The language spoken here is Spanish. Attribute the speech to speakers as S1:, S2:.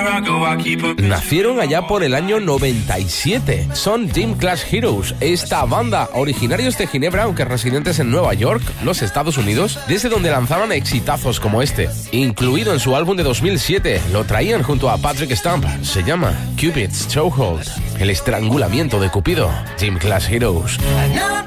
S1: Nacieron allá por el año 97. Son Gym Class Heroes, esta banda, originarios de Ginebra, aunque residentes en Nueva York, los Estados Unidos, desde donde lanzaban exitazos como este. Incluido en su álbum de 2007, lo traían junto a Patrick Stump. Se llama Cupid's Chokehold, el estrangulamiento de Cupido. Gym Class Heroes.